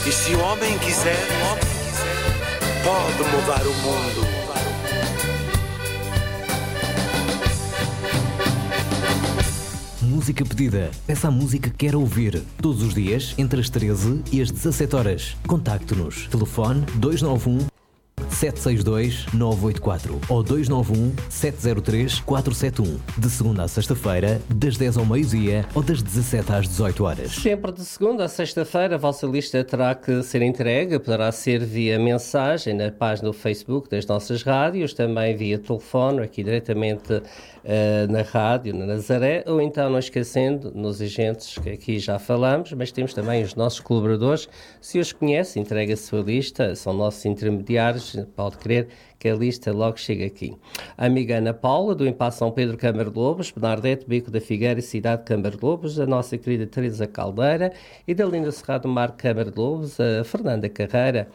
E se o homem quiser, pode mudar o mundo. Música pedida. Peça a música que quer ouvir. Todos os dias, entre as 13 e as 17 horas. Contacte-nos. Telefone 291 762 984 ou 291 703 471. De segunda a sexta-feira, das 10 ao meio-dia ou das 17 às 18 horas. Sempre de segunda a sexta-feira, a vossa lista terá que ser entregue. Poderá ser via mensagem na página do Facebook das nossas rádios, também via telefone, aqui diretamente na rádio, na Nazaré, ou então, não esquecendo, nos agentes que aqui já falamos, mas temos também os nossos colaboradores. Se os conhece, entregue a sua lista, são nossos intermediários, pode crer que a lista logo chega aqui. A amiga Ana Paula, do Impasse São Pedro, Câmara de Lobos, Bernardete, Bico da Figueira e Cidade de Câmara de Lobos, a nossa querida Teresa Caldeira, e da linda Cerrado do Mar, Câmara de Lobos, a Fernanda Carreira,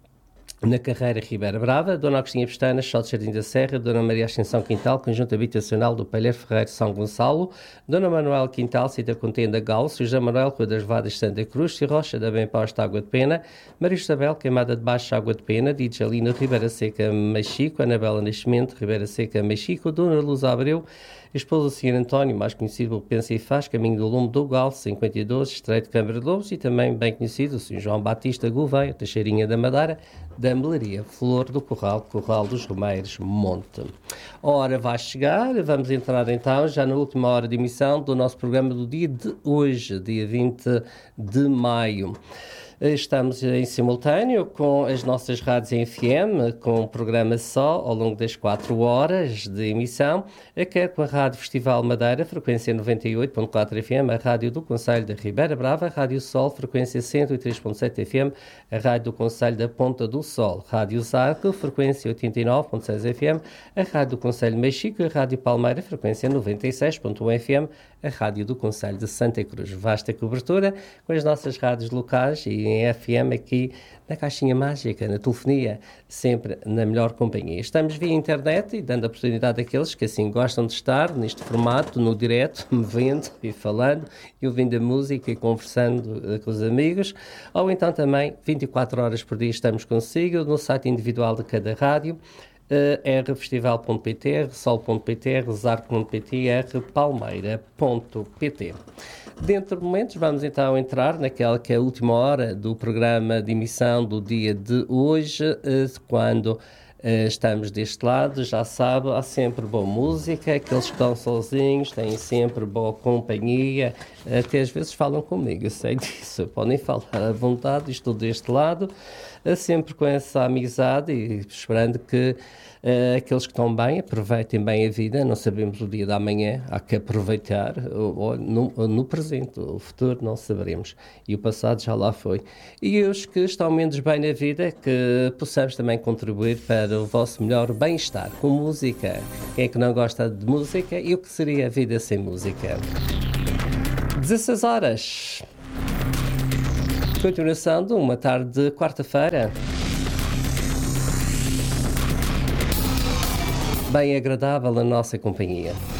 na Carreira Ribeira Brava, Dona Agostinha Pestana, Só de Jardim da Serra, Dona Maria Ascensão Quintal, Conjunto Habitacional do Palheiro Ferreiro São Gonçalo, Dona Manuel Quintal, Cita Contenda Galo, José Manuel Coelho das Vadas Santa Cruz, Rocha da Bem Posta Água de Pena, Maria Isabel Queimada de Baixo Água de Pena, Dijalina Ribeira Seca Machico, Anabela Nascimento Ribeira Seca Machico, Dona Luz Abreu, esposa do Sr. António, mais conhecido por Pensa e Faz, Caminho do Lume do Galo, 52, Estreito de Câmara de Lobos, e também bem conhecido o Sr. João Batista Gouveia, Teixeirinha da Madeira, da Melaria, Flor do Corral, Corral dos Romeiros, Monte. A hora vai chegar, vamos entrar então já na última hora de emissão do nosso programa do dia de hoje, dia 20 de maio. Estamos em simultâneo com as nossas rádios em FM, com um programa só ao longo das 4 horas de emissão, quer com a Rádio Festival Madeira, frequência 98.4 FM, a Rádio do Concelho da Ribeira Brava, a Rádio Sol, frequência 103.7 FM, a Rádio do Concelho da Ponta do Sol, Rádio Zarco, frequência 89.6 FM, a Rádio do Concelho de Mexico, a Rádio Palmeira, frequência 96.1 FM, a Rádio do Concelho de Santa Cruz. Vasta cobertura com as nossas rádios locais e em FM aqui na caixinha mágica, na telefonia, sempre na melhor companhia. Estamos via internet e dando a oportunidade àqueles que assim gostam de estar neste formato, no direto, me vendo e falando e ouvindo a música e conversando com os amigos, ou então também 24 horas por dia estamos consigo no site individual de cada rádio, rfestival.pt, rsol.pt, rezar.pt, rpalmeira.pt. Dentro de momentos vamos então entrar naquela que é a última hora do programa de emissão do dia de hoje, quando estamos deste lado, já sabe, há sempre boa música, aqueles que estão sozinhos têm sempre boa companhia, até às vezes falam comigo, eu sei disso, podem falar à vontade, estou deste lado, sempre com essa amizade e esperando que aqueles que estão bem aproveitem bem a vida, não sabemos o dia da manhã, há que aproveitar no presente, o futuro não saberemos e o passado já lá foi. E os que estão menos bem na vida, que possamos também contribuir para o vosso melhor bem-estar com música. Quem é que não gosta de música? E o que seria a vida sem música? 16 horas. Continuação de uma tarde de quarta-feira. Bem agradável a nossa companhia.